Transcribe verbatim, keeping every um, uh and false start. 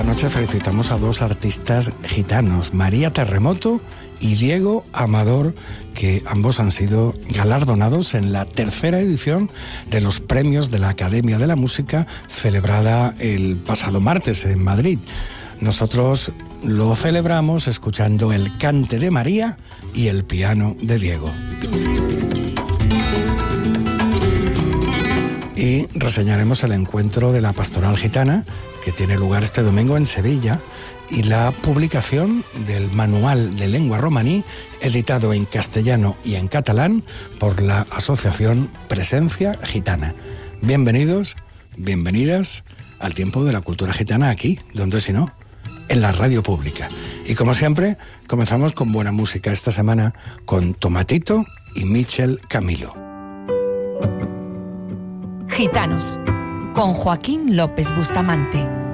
esta noche felicitamos a dos artistas gitanos, María Terremoto y Diego Amador, que ambos han sido galardonados en la tercera edición de los premios de la Academia de la Música, celebrada el pasado martes en Madrid. Nosotros lo celebramos escuchando el cante de María y el piano de Diego. Y reseñaremos el encuentro de la Pastoral Gitana, que tiene lugar este domingo en Sevilla, y la publicación del Manual de Lengua Romaní, editado en castellano y en catalán por la Asociación Presencia Gitana. Bienvenidos, bienvenidas al tiempo de la cultura gitana aquí, donde si no, en la radio pública. Y como siempre, comenzamos con buena música esta semana con Tomatito y Michel Camilo. Gitanos, con Joaquín López Bustamante.